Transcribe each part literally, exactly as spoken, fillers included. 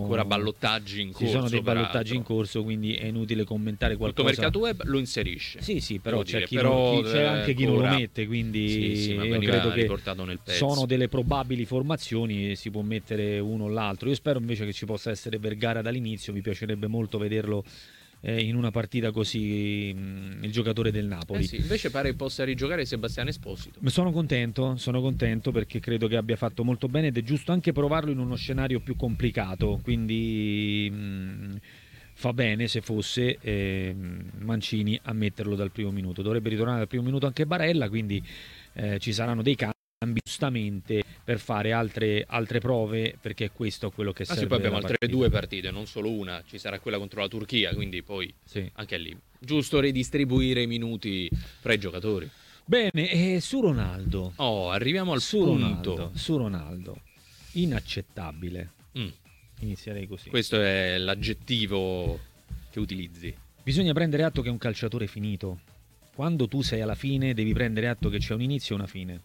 ancora ballottaggi in corso. Ci sono dei ballottaggi peraltro. in corso, quindi è inutile commentare qualcosa. Tutto mercato web lo inserisce. Sì, sì, però c'è, dire, chi però non, chi, c'è anche chi non lo mette, quindi sì, sì, ma io veniva credo che riportato nel pezzo. sono delle probabili formazioni e si può mettere uno o l'altro. Io spero invece che ci possa essere Vergara dall'inizio, mi piacerebbe molto vederlo eh, in una partita così, mh, il giocatore del Napoli. Eh sì, invece pare che possa rigiocare Sebastiano Esposito. Sono contento, sono contento perché credo che abbia fatto molto bene ed è giusto anche provarlo in uno scenario più complicato, quindi mh, fa bene se fosse eh, Mancini a metterlo dal primo minuto. Dovrebbe ritornare dal primo minuto anche Barella, quindi eh, ci saranno dei cambi giustamente per fare altre, altre prove, perché è questo quello che ah, serve. Sì, poi abbiamo altre partita. due partite, non solo una, ci sarà quella contro la Turchia, quindi poi sì. anche lì giusto ridistribuire i minuti fra i giocatori. Bene, e su Ronaldo. Oh, arriviamo al su punto. Ronaldo, su Ronaldo. Inaccettabile. Mm. Inizierei così. Questo è l'aggettivo che utilizzi. Bisogna prendere atto che è un calciatore finito. Quando tu sei alla fine devi prendere atto che c'è un inizio e una fine.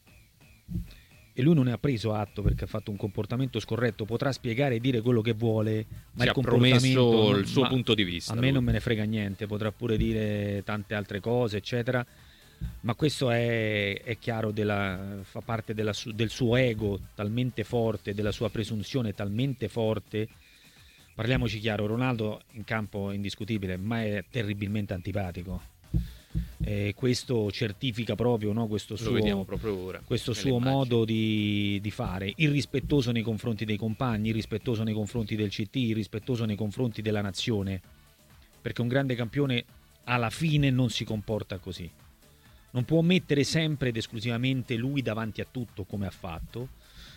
E lui non ne ha preso atto perché ha fatto un comportamento scorretto. Potrà spiegare e dire quello che vuole, ma si il ha comportamento promesso il suo ma punto di vista. A me lui. non me ne frega niente. Potrà pure dire tante altre cose, eccetera. Ma questo è, è chiaro, della, fa parte della, del suo ego talmente forte, della sua presunzione talmente forte. Parliamoci chiaro, Ronaldo in campo è indiscutibile, ma è terribilmente antipatico. E questo certifica proprio, no, questo suo, Lo vediamo proprio ora, questo suo modo di, di fare, irrispettoso nei confronti dei compagni, irrispettoso nei confronti del C T, irrispettoso nei confronti della nazione, perché un grande campione alla fine non si comporta così. Non può mettere sempre ed esclusivamente lui davanti a tutto come ha fatto,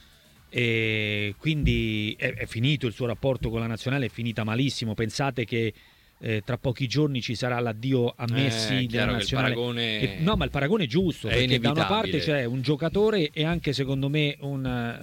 e quindi è, è finito il suo rapporto con la nazionale, è finita malissimo. Pensate che eh, tra pochi giorni ci sarà l'addio a Messi eh, della nazionale. Paragone... E, no, ma il paragone è giusto, è perché da una parte inevitabile. c'è un giocatore e anche secondo me un,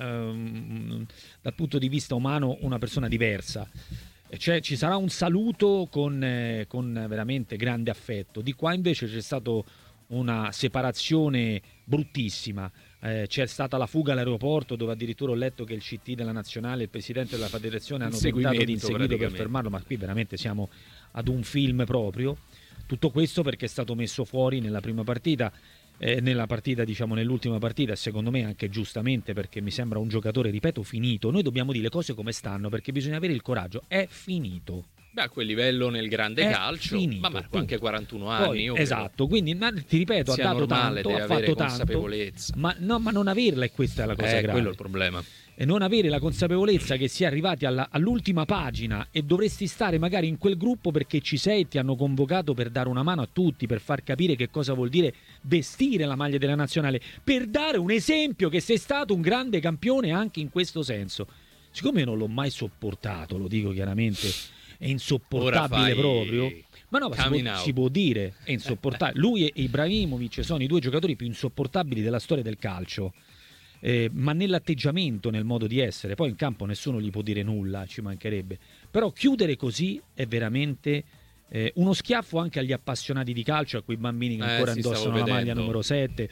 um, dal punto di vista umano una persona diversa. Cioè, ci sarà un saluto con, eh, con veramente grande affetto. Di qua invece c'è stato una separazione bruttissima. Eh, c'è stata la fuga all'aeroporto, dove addirittura ho letto che il C T della nazionale e il presidente della federazione hanno tentato di inseguirlo per fermarlo, ma qui veramente siamo ad un film proprio. Tutto questo perché è stato messo fuori nella prima partita, eh, nella partita diciamo nell'ultima partita, secondo me anche giustamente, perché mi sembra un giocatore, ripeto, finito. Noi dobbiamo dire le cose come stanno, perché bisogna avere il coraggio. È finito. Beh, a quel livello nel grande è calcio, finito, ma Marco punto. anche quarantuno Poi, anni. esatto, quindi ti ripeto, ha dato normale, tanto, ha fatto tanto, ma, no, ma non averla, è questa è la cosa eh, grave. Quello è il problema. E non avere la consapevolezza che si è arrivati alla, all'ultima pagina e dovresti stare magari in quel gruppo perché ci sei e ti hanno convocato per dare una mano a tutti, per far capire che cosa vuol dire vestire la maglia della nazionale, per dare un esempio che sei stato un grande campione anche in questo senso. Siccome io non l'ho mai sopportato, lo dico chiaramente, è insopportabile proprio. Ma no, ma si può, si può dire, è insopportabile. Lui e Ibrahimovic sono i due giocatori più insopportabili della storia del calcio. Eh, ma nell'atteggiamento, nel modo di essere. Poi in campo nessuno gli può dire nulla, ci mancherebbe. Però chiudere così è veramente eh, uno schiaffo anche agli appassionati di calcio, a quei bambini che ancora eh, indossano la maglia numero sette.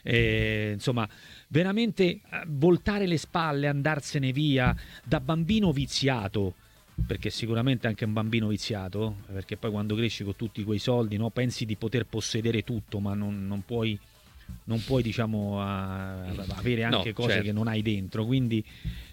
Eh, insomma, veramente eh, voltare le spalle, andarsene via da bambino viziato. Perché sicuramente anche un bambino viziato, perché poi quando cresci con tutti quei soldi, no, pensi di poter possedere tutto, ma non, non puoi non puoi diciamo a, a avere anche no, cose certo. che non hai dentro, quindi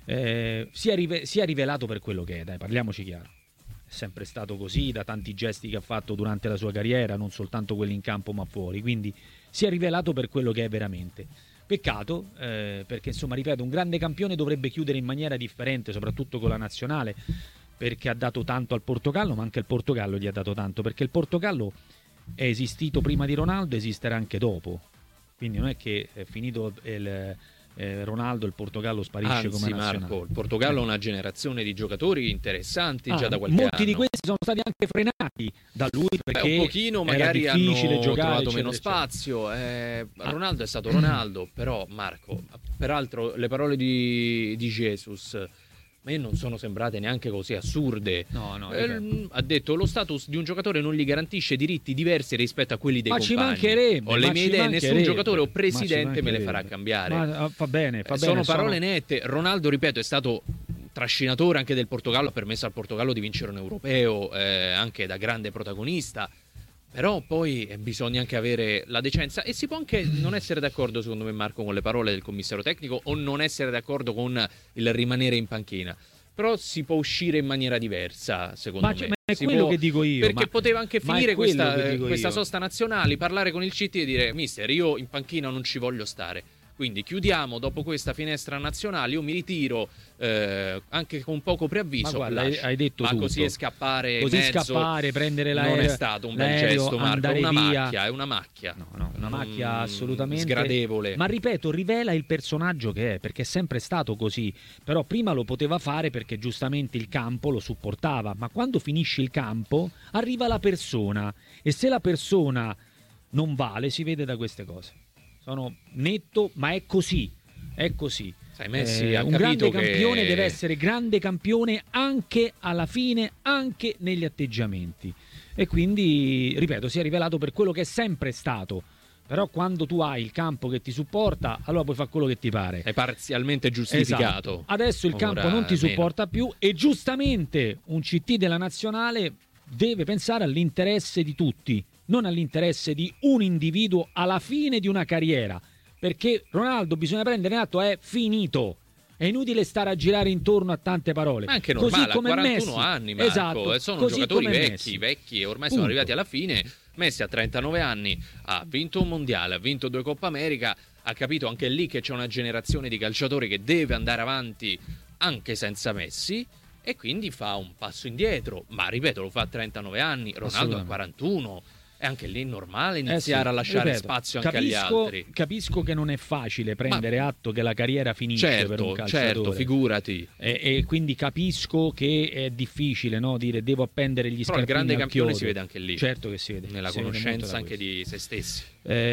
eh, si, è rive- si è rivelato per quello che è, dai, parliamoci chiaro, è sempre stato così da tanti gesti che ha fatto durante la sua carriera, non soltanto quelli in campo ma fuori, quindi si è rivelato per quello che è veramente. Peccato, eh, perché insomma, ripeto, un grande campione dovrebbe chiudere in maniera differente, soprattutto con la nazionale, perché ha dato tanto al Portogallo, ma anche il Portogallo gli ha dato tanto, perché il Portogallo è esistito prima di Ronaldo, esisterà anche dopo. Quindi non è che è finito il, eh, Ronaldo, il Portogallo sparisce. Anzi, come nazionale. Marco, il Portogallo ha una generazione di giocatori interessanti ah, già da qualche molti anno. di questi sono stati anche frenati da lui perché Beh, un pochino magari era hanno difficile giocare, trovato eccetera, meno eccetera. spazio. Eh, Ronaldo è stato Ronaldo, però Marco, peraltro le parole di, di Jesus ma non sono sembrate neanche così assurde. No, no, eh, ha detto lo status di un giocatore non gli garantisce diritti diversi rispetto a quelli dei ma compagni. Ci mancherebbe, ho le mie idee, nessun giocatore o presidente me le farà cambiare. Ma, va bene, va bene. Sono sono... parole nette. Ronaldo, ripeto, è stato trascinatore anche del Portogallo, ha permesso al Portogallo di vincere un europeo, eh, anche da grande protagonista. Però poi eh, bisogna anche avere la decenza, e si può anche non essere d'accordo, secondo me, Marco, con le parole del commissario tecnico, o non essere d'accordo con il rimanere in panchina. Però si può uscire in maniera diversa, secondo ma me. Ma è si quello può, che dico io. Perché ma, poteva anche finire questa, questa io. sosta nazionale, parlare con il C T e dire: mister, io in panchina non ci voglio stare. Quindi chiudiamo dopo questa finestra nazionale, io mi ritiro eh, anche con poco preavviso. Ma guarda, hai, hai detto ma tutto. così è scappare così mezzo, scappare, prendere l'aereo. Non è stato un bel gesto, Marco, è una via. macchia, è una macchia. No, no, una macchia mm, assolutamente sgradevole. Ma ripeto, rivela il personaggio che è, perché è sempre stato così. Però prima lo poteva fare perché giustamente il campo lo supportava, ma quando finisce il campo arriva la persona, e se la persona non vale si vede da queste cose. Sono netto, ma è così. È così. Sai, Messi eh, ha un capito grande che... campione deve essere grande campione anche alla fine, anche negli atteggiamenti. E quindi, ripeto, si è rivelato per quello che è sempre stato. Però quando tu hai il campo che ti supporta, allora puoi fare quello che ti pare. È parzialmente giustificato. Esatto. Adesso il Ora campo non ti meno. supporta più, e giustamente un C T della nazionale deve pensare all'interesse di tutti, non all'interesse di un individuo alla fine di una carriera, perché Ronaldo, bisogna prendere atto, è finito. È inutile stare a girare intorno a tante parole. Ma anche normale, così come ha quarantuno Messi. anni, Marco, esatto, sono così giocatori come vecchi, Messi. vecchi, e ormai Punto. sono arrivati alla fine. Messi a trentanove anni, ha vinto un mondiale, ha vinto due Coppa America, ha capito anche lì che c'è una generazione di calciatori che deve andare avanti anche senza Messi, e quindi fa un passo indietro, ma ripeto, lo fa a trentanove anni, Ronaldo a quarantuno. È anche lì normale iniziare eh sì, a lasciare ripeto, spazio anche capisco, agli altri. Capisco che non è facile prendere Ma... atto che la carriera finisce certo, per un calciatore. Certo, figurati. E, e quindi capisco che è difficile, no, dire devo appendere gli Però il scarpini grande al campione chiodo. si vede anche lì. Certo che si vede. Nella si conoscenza vede anche di se stessi.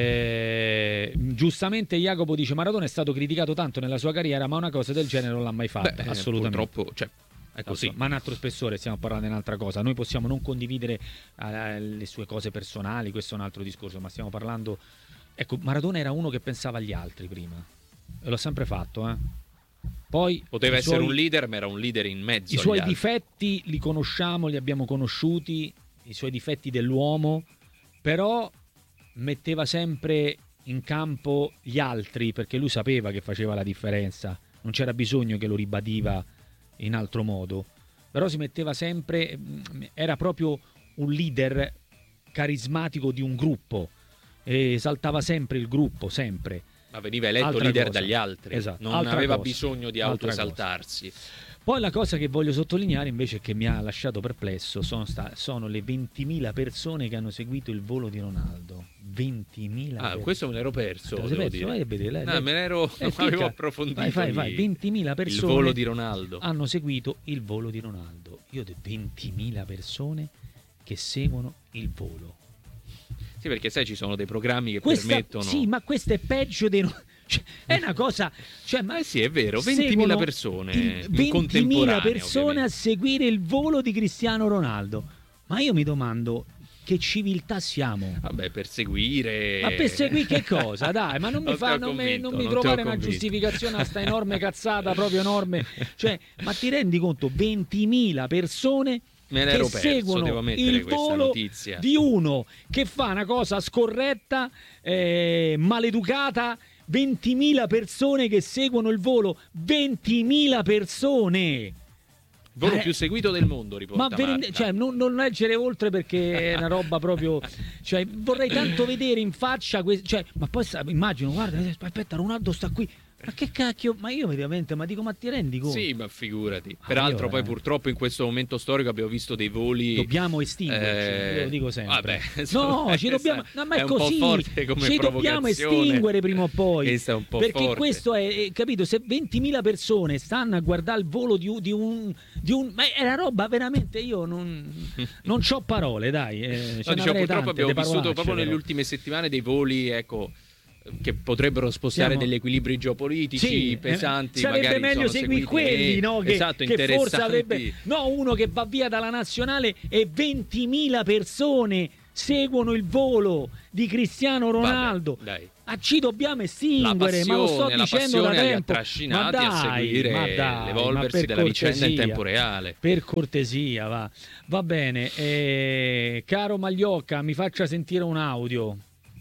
Eh, giustamente Jacopo dice: Maradona è stato criticato tanto nella sua carriera, ma una cosa del genere non l'ha mai fatta. Beh, assolutamente. Purtroppo, cioè, è così. Ma un altro spessore, stiamo parlando di un'altra cosa. Noi possiamo non condividere eh, le sue cose personali, questo è un altro discorso, ma stiamo parlando... Ecco, Maradona era uno che pensava agli altri prima, e l'ho sempre fatto, eh. Poi poteva essere suoi, un leader, ma era un leader in mezzo. I suoi agli difetti altri. li conosciamo, li abbiamo conosciuti, i suoi difetti dell'uomo, però metteva sempre in campo gli altri, perché lui sapeva che faceva la differenza, non c'era bisogno che lo ribadiva in altro modo, però si metteva sempre, era proprio un leader carismatico di un gruppo, e esaltava sempre il gruppo, sempre. Ma veniva eletto Altra leader cosa. dagli altri, esatto. non Altra aveva cosa. bisogno di Altra autoesaltarsi. Poi la cosa che voglio sottolineare invece, che mi ha lasciato perplesso, sono, sta- sono le ventimila persone che hanno seguito il volo di Ronaldo. ventimila Ah, per... questo me l'ero perso, Te lo devo sei dire. perso? Vai a vedere, lei- No, lei- me l'ero, Eh, non avevo clicca. approfondito. Vai, vai, vai. lì. ventimila persone Il volo di Ronaldo. hanno seguito il volo di Ronaldo. Io ho detto ventimila persone che seguono il volo. Sì, perché sai, ci sono dei programmi che Questa, permettono... Sì, ma questo è peggio dei... Cioè, è una cosa... Cioè, ma Eh sì, è vero, ventimila seguono persone il- in ventimila contemporanea, persone ovviamente. a seguire il volo di Cristiano Ronaldo. Ma io mi domando, che civiltà siamo? Vabbè, per seguire... Ma per seguire che cosa? Dai, ma non mi, Non fa, ti ho non mi, convinto, non mi non ti ho trovare una convinto. giustificazione a sta enorme cazzata, proprio enorme. Cioè, ma ti rendi conto? ventimila persone Me che l'ero perso, seguono devo mettere il questa volo notizia. di uno che fa una cosa scorretta, eh, maleducata. ventimila persone che seguono il volo. ventimila persone. Il volo Eh, più seguito del mondo, riporta Ma veramente- Marta. cioè, non, non leggere oltre, perché è una roba proprio. Cioè, vorrei tanto vedere in faccia. Que- cioè, ma poi sta- immagino, guarda, aspetta, Ronaldo sta qui. Ma che cacchio? Ma io veramente, ma dico, ma ti rendi conto? Sì, ma figurati. Ah, Peraltro, io, poi eh. purtroppo in questo momento storico abbiamo visto dei voli. Dobbiamo estinguerci, Eh, io lo dico sempre. vabbè, no, insomma, ci dobbiamo. No, ma è, è un po' così. forte come ci dobbiamo provocazione. estinguere prima o poi. Questa è un po' perché forte. questo è, è- capito? Se ventimila persone stanno a guardare il volo di, un- di un. Di un ma è una roba veramente. Io non. Non c'ho parole, dai. Eh, ce No, ne diciamo, avrei purtroppo tante, abbiamo de vissuto parolacce, proprio nelle però. ultime settimane dei voli, ecco, che potrebbero spostare Siamo- degli equilibri geopolitici Sì, eh, pesanti. sarebbe magari meglio sono seguire seguiti quelli, me- no? Che, esatto, che forse interessanti. avrebbe. No, uno che va via dalla nazionale e ventimila persone seguono il volo di Cristiano Ronaldo. Vabbè, dai. Ah, ci dobbiamo estinguere, ma lo sto la dicendo da passione li ha tempo. trascinati ma dai, a seguire ma dai, l'evolversi ma della cortesia, vicenda in tempo reale. Per cortesia, va. Va bene. Eh, caro Magliocca, mi faccia sentire un audio.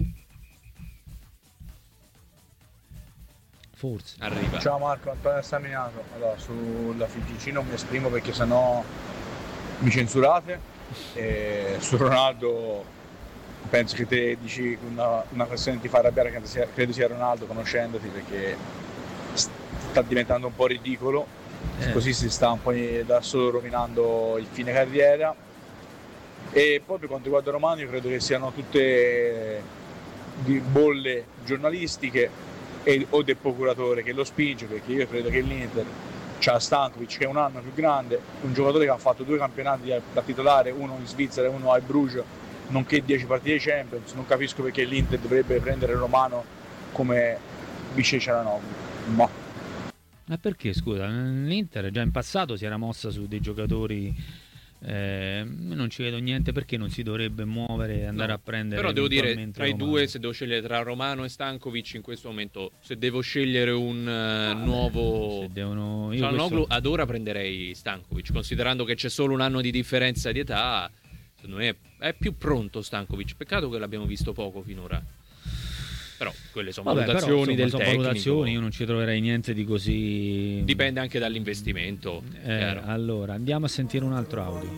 Forse. Arriva. Ciao Marco, Antonio Staminato. Allora, sulla F I G C non mi esprimo perché sennò mi censurate. E su Ronaldo penso che te dici una, una questione ti fa arrabbiare, credo sia, credo sia Ronaldo, conoscendoti, perché sta diventando un po' ridicolo, eh. Così si sta un po' da solo rovinando il fine carriera. E poi per quanto riguarda Romano, io credo che siano tutte di bolle giornalistiche e, o del procuratore che lo spinge, perché io credo che l'Inter c'ha Stankovic che è un anno più grande, un giocatore che ha fatto due campionati da titolare, uno in Svizzera e uno al Bruges, nonché dieci partite di Champions. Non capisco perché l'Inter dovrebbe prendere Romano come vice Cialanoglu. Ma Ma perché, scusa, l'Inter già in passato si era mossa su dei giocatori, eh, non ci vedo niente perché non si dovrebbe muovere e andare no, a prendere. Però devo dire, tra Romano. i due, se devo scegliere tra Romano e Stankovic in questo momento, se devo scegliere un uh, nuovo se devono... Io Cialanoglu, questo... ad ora prenderei Stankovic, considerando che c'è solo un anno di differenza di età. Secondo me è più pronto Stankovic, peccato che l'abbiamo visto poco finora. Però quelle sono Vabbè, valutazioni però, insomma, del sono tecnico. valutazioni, io non ci troverei niente di così. Dipende anche dall'investimento. Eh, allora, andiamo a sentire un altro audio.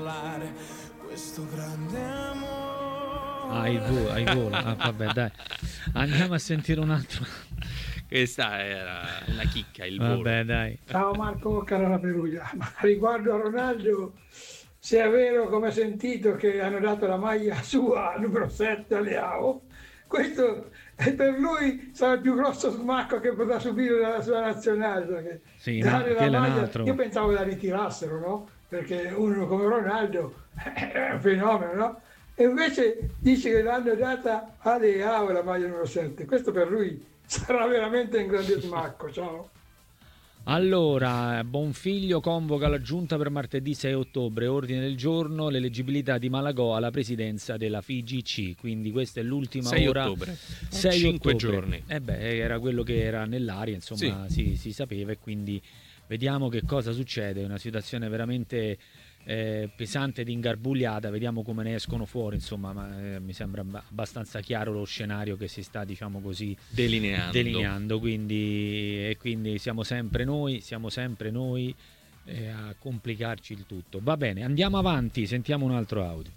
Ah, il volo, hai volo. Ah, vabbè, dai. Andiamo a sentire un altro. Questa era una chicca, il vabbè, volo. Vabbè, dai. Ciao Marco, cara la Perugia. Ma riguardo a Ronaldo, se è vero, come ho sentito, che hanno dato la maglia sua numero sette a Leao, questo per lui sarà il più grosso smacco che potrà subire dalla sua nazionale, perché sì, dare no, la maglia, io pensavo la ritirassero, no? Perché uno come Ronaldo è un fenomeno, no? E invece dice che l'hanno data a Leao la maglia numero sette. Questo per lui sarà veramente un grande smacco. Ciao. Allora, Bonfiglio convoca la giunta per martedì sei ottobre, ordine del giorno, l'eleggibilità di Malagò alla presidenza della F I G C, quindi questa è l'ultima sei ora. ottobre. sei cinque ottobre. giorni. Eh beh, era quello che era nell'aria, insomma, sì. si, si sapeva, e quindi vediamo che cosa succede. È una situazione veramente eh, pesante ed ingarbugliata, vediamo come ne escono fuori, insomma, ma eh, mi sembra abbastanza chiaro lo scenario che si sta, diciamo così, delineando, delineando quindi, e quindi siamo sempre noi, siamo sempre noi eh, a complicarci il tutto. Va bene, andiamo avanti, sentiamo un altro audio.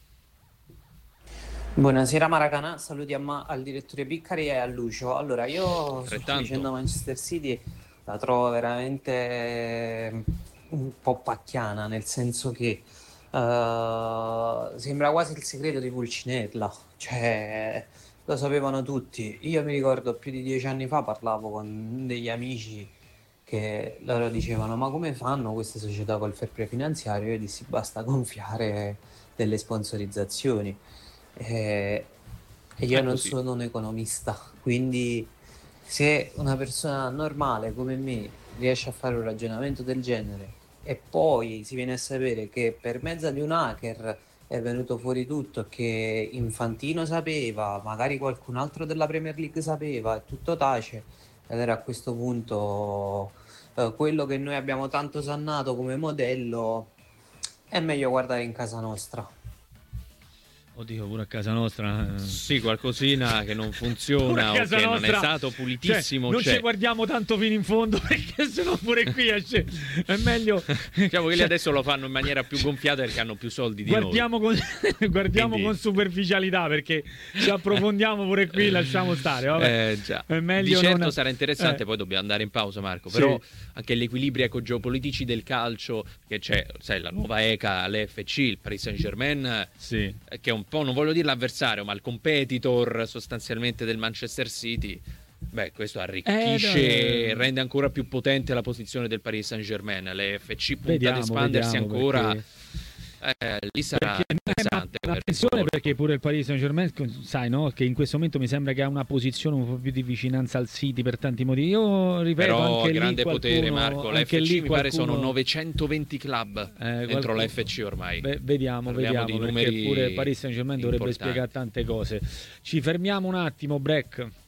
Buonasera Maracanà, saluti a ma- al direttore Piccari e a Lucio. Allora, io sto dicendo Manchester City la trovo veramente un po' pacchiana, nel senso che uh, sembra quasi il segreto di Pulcinella, cioè lo sapevano tutti. Io mi ricordo più di dieci anni fa parlavo con degli amici che loro dicevano: ma come fanno queste società col fair play finanziario? Io dissi: basta gonfiare delle sponsorizzazioni. E, e io non sono un economista, quindi se una persona normale come me riesce a fare un ragionamento del genere e poi si viene a sapere che per mezzo di un hacker è venuto fuori tutto, che Infantino sapeva, magari qualcun altro della Premier League sapeva, e tutto tace, allora a questo punto eh, quello che noi abbiamo tanto sannato come modello è meglio guardare in casa nostra. Oddio, pure a casa nostra. Sì, qualcosina che non funziona o che nostra, non è stato pulitissimo. Cioè, non c'è. ci guardiamo tanto fino in fondo, perché sennò pure qui esce. È meglio. Diciamo che lì adesso lo fanno in maniera più gonfiata perché hanno più soldi di guardiamo noi. Con, guardiamo Quindi... con superficialità, perché se approfondiamo pure qui lasciamo stare. Vabbè. Eh, già. È meglio di certo non... sarà interessante, eh. poi dobbiamo andare in pausa, Marco. Sì. Però anche gli equilibri ecco, geopolitici del calcio, che c'è, sai, la nuova E C A, l'F C, il Paris Saint-Germain, sì. che è un po', non voglio dire l'avversario, ma il competitor sostanzialmente del Manchester City. Beh, questo arricchisce, eh, rende ancora più potente la posizione del Paris Saint-Germain. L'F C punta ad espandersi ancora. Perché... Eh, lì sarà perché, interessante. Ma attenzione, perché pure il Paris Saint-Germain, sai, no? Che in questo momento mi sembra che ha una posizione un po' più di vicinanza al City per tanti motivi. Io ripeto, però anche grande lì qualcuno, potere, Marco. L'F C lì mi qualcuno... pare sono novecentoventi club eh, dentro qualcuno... l'F C ormai. Beh, vediamo, Parliamo vediamo, di perché numeri pure il Paris Saint-Germain dovrebbe importanti. spiegare tante cose. Ci fermiamo un attimo, break.